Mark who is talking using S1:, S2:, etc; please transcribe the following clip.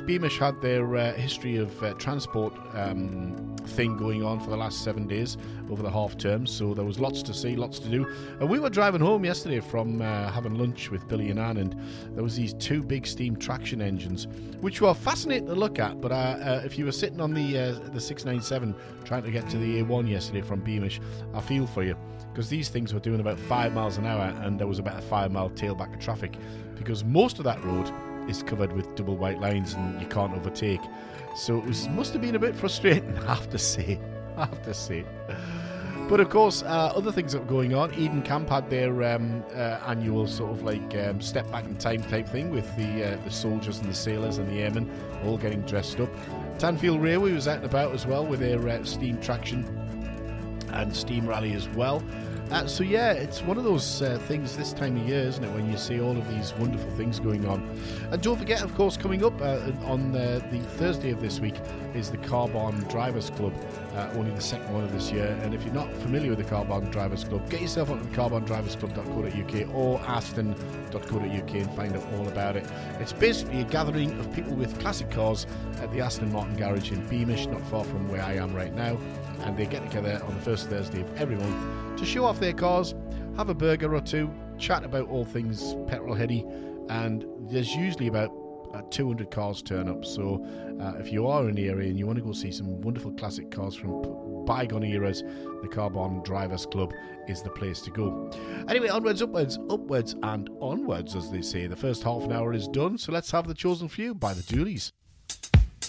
S1: Beamish had their history of transport thing going on for the last 7 days over the half term, so there was lots to see, lots to do. And we were driving home yesterday from having lunch with Billy and Ann, and there was these two big steam traction engines, which were fascinating to look at. But if you were sitting on the 697 trying to get to the A1 yesterday from Beamish, I feel for you, because these things were doing about 5 miles an hour, and there was about a 5 mile tailback of traffic, because most of that road is covered with double white lines and you can't overtake. So it must have been a bit frustrating, I have to say. But of course, other things that were going on. Eden Camp had their annual sort of like step back in time type thing with the soldiers and the sailors and the airmen all getting dressed up. Tanfield Railway was out and about as well with their steam traction and steam rally as well. So yeah, it's one of those things this time of year, isn't it, when you see all of these wonderful things going on. And don't forget, of course, coming up on the Thursday of this week is the Carbon Drivers Club, only the second one of this year. And if you're not familiar with the Carbon Drivers Club, get yourself onto the carbondriversclub.co.uk or aston.co.uk and find out all about it. It's basically a gathering of people with classic cars at the Aston Martin garage in Beamish, not far from where I am right now. And they get together on the first Thursday of every month to show off their cars, have a burger or two, chat about all things petrol heady, and there's usually about 200 cars turn up. So if you are in the area and you want to go see some wonderful classic cars from bygone eras, the Carbon Drivers Club is the place to go. Anyway, onwards, upwards and onwards, as they say. The first half an hour is done, so let's have The Chosen Few by the Dooleys.